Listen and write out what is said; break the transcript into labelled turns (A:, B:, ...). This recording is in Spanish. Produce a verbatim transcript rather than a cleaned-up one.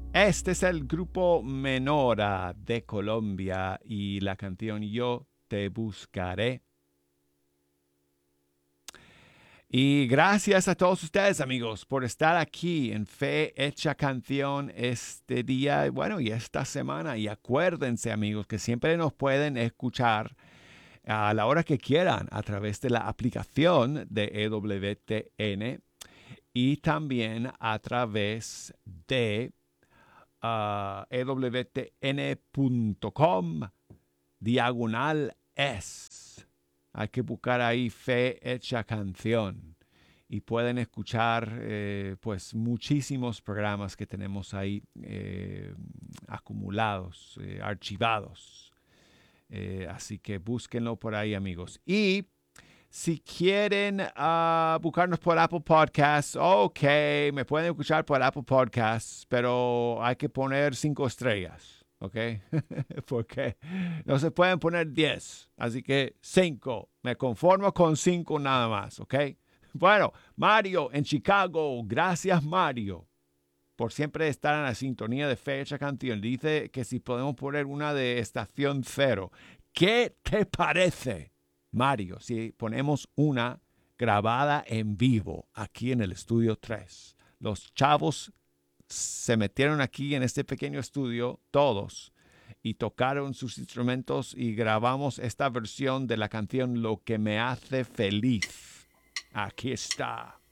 A: Este es el grupo Menora de Colombia y la canción Yo te buscaré. Y gracias a todos ustedes, amigos, por estar aquí en Fe Hecha Canción este día, bueno, y esta semana. Y acuérdense, amigos, que siempre nos pueden escuchar a la hora que quieran a través de la aplicación de E W T N y también a través de uh, E W T N punto com diagonal es. Hay que buscar ahí Fe Hecha Canción y pueden escuchar eh, pues muchísimos programas que tenemos ahí eh, acumulados, eh, archivados. Eh, así que búsquenlo por ahí, amigos. Y si quieren uh, buscarnos por Apple Podcasts, ok, me pueden escuchar por Apple Podcasts, pero hay que poner cinco estrellas, ¿ok? Porque no se pueden poner diez, así que cinco. Me conformo con cinco nada más, ¿ok? Bueno, Mario en Chicago, gracias Mario por siempre estar en la sintonía de Fecha Canción. Dice que si podemos poner una de Estación Cero. ¿Qué te parece, Mario, si ponemos una grabada en vivo aquí en el estudio tres? Los chavos se metieron aquí en este pequeño estudio, todos, y tocaron sus instrumentos y grabamos esta versión de la canción Lo que me hace feliz. Aquí está.